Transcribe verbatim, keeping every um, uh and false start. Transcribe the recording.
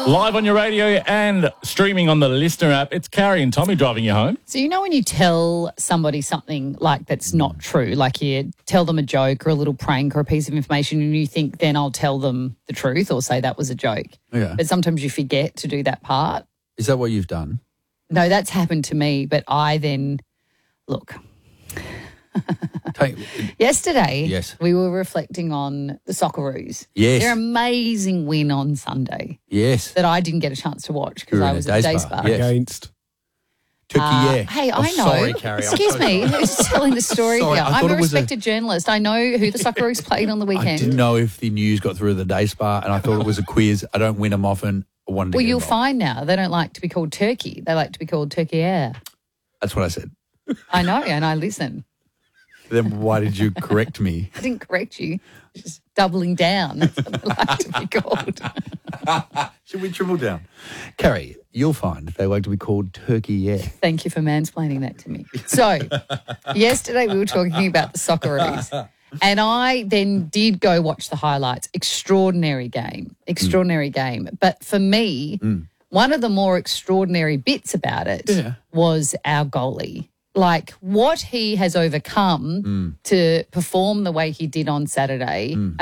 Live on your radio and streaming on the Listener app. It's Carrie and Tommy driving you home. So you know when you tell somebody something like that's not true, like you tell them a joke or a little prank or a piece of information and you think then I'll tell them the truth or say that was a joke. Yeah. But sometimes you forget to do that part. Is that what you've done? No, that's happened to me, but I then, look, Take, yesterday Yes. we were reflecting on the Socceroos. Yes. Their amazing win on Sunday yes. that I didn't get a chance to watch because You were I in a was at the day day spa, spa. yes. Against. Turkey, Uh, yeah. Hey, Oh, I know. Sorry, Carrie. I'm Excuse so me. Who's telling the story Sorry, here? I I'm thought a it was a- respected journalist. I know who the Socceroos played on the I weekend. didn't know if the news got through the day spa and I thought it was a quiz. I don't win them often. I wanted to Well, get you'll involved. find now they don't like to be called Turkey. They like to be called Turkey Air. That's what I said. I know, and I listen. Then why did you correct me? I didn't correct you. Just doubling down. That's what they like to be called. Should we triple down? Carrie, you'll find they like to be called Turkey, yeah. Thank you for mansplaining that to me. So, yesterday we were talking about the Socceroos. And I then did go watch the highlights. Extraordinary game. Extraordinary mm. game. But for me, mm. one of the more extraordinary bits about it yeah. was our goalie. Like what he has overcome mm. to perform the way he did on Saturday. Mm.